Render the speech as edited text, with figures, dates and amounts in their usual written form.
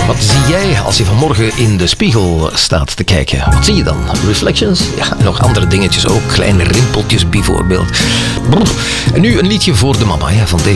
Wat zie jij als je vanmorgen in de spiegel staat te kijken? Wat zie je dan? Reflections? Ja, en nog andere dingetjes ook. Kleine rimpeltjes bijvoorbeeld. Brrr. En nu een liedje voor de mama van David